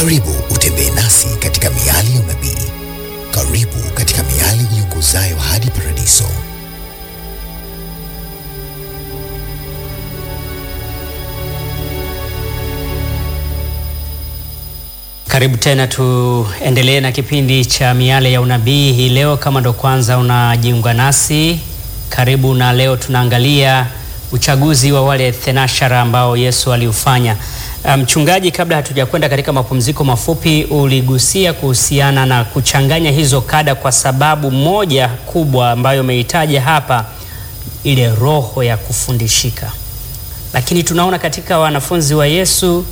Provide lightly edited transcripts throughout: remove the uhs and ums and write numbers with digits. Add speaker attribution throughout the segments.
Speaker 1: Karibu utembee nasi katika miali ya unabii. Karibu katika miali iongozayo hadi paradiso.
Speaker 2: Karibu tena, tuendelee na kipindi cha miale ya unabii hii leo. Kama ndo kwanza unajiunga nasi, karibu. Na leo tunaangalia uchaguzi wa wale thenashara ambao Yesu aliufanya. Mchungaji, kabla hatujakwenda katika mapumziko mafupi, uligusia kuhusiana na kuchanganya hizo kada kwa sababu moja kubwa ambayo umeitaja hapa, ile roho ya kufundishika. Lakini tunaona katika wanafunzi wa Yesu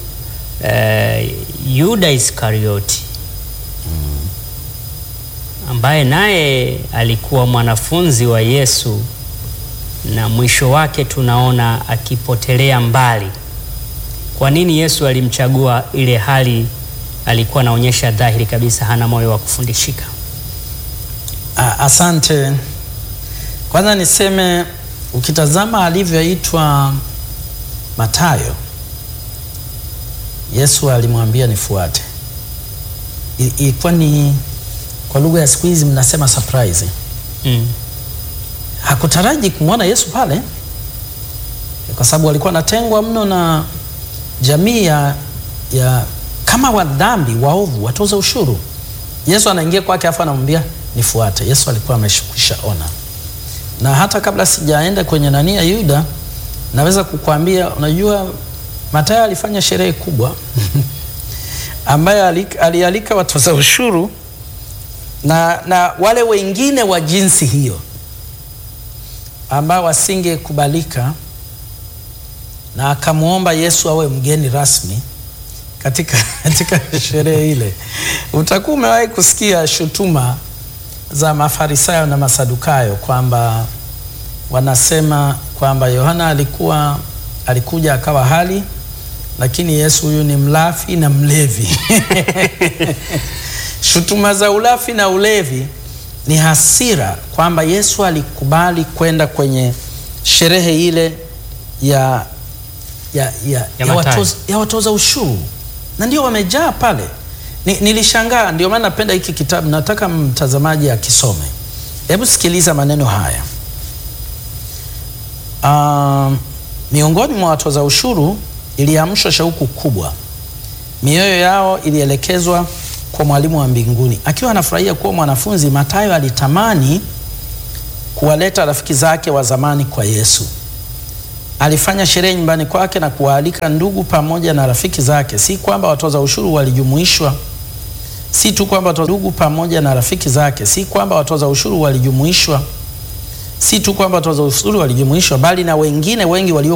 Speaker 2: Yuda Iskarioti ambaye naye alikuwa mwanafunzi wa Yesu, na mwisho wake tunaona akipotelea mbali. Kwa nini Yesu alimchagua ile hali alikuwa anaonyesha dhahiri kabisa hana moyo wa kufundishika?
Speaker 3: Asante. Kwanza niseme, ukitazama alivyoitwa Mathayo, Yesu alimwambia nifuate. Ilikuwa ni, kwa lugha ya siku hizi mnasema surprise. Hakutaraji kumwona Yesu pale, kwa sababu alikuwa anatengwa mno na jamii ya kama wadhambi, waovu, watoza ushuru. Yesu anaingia kwake afa anamwambia nifuate. Yesu alikuwa ameshukisha ona. Na hata kabla sijaenda kwenye nani ya Yuda, naweza kukuambia, unajua Mathayo alifanya sherehe kubwa ambaye alialika watoza ushuru na wale wengine wa jinsi hiyo ambao wasingekubalika, na akamuomba Yesu awe mgeni rasmi katika sherehe ile. Utakuwa umewahi kusikia shutuma za Mafarisayo na Masadukayo kwamba wanasema kwamba Yohana alikuja akawa hali, lakini Yesu huyu ni mlafi na mlevi. Shutuma za ulafi na ulevi ni hasira kwamba Yesu alikubali kwenda kwenye sherehe ile ya watoza ushuru, na ndio wamejaa pale. Nilishangaa, ndio maana napenda hiki kitabu, nataka mtazamaji akisome. Hebu sikiliza maneno haya. Miongoni mwa watoza ushuru iliamshwa shauku kubwa, mioyo yao ilielekezwa kwa mwalimu wa mbinguni. Akiwa anafurahia kuwa mwanafunzi, Mathayo alitamani kuwaleta rafiki zake wa zamani kwa Yesu. Alifanya sherehe nyumbani kwake na kuwaalika ndugu pamoja na rafiki zake. Si kwamba watoza ushuru walijumuishwa, si tu kwamba ndugu pamoja na rafiki zake, si kwamba watoza ushuru walijumuishwa, si tu kwamba watoza ushuru walijumuishwa, bali na wengine wengi walio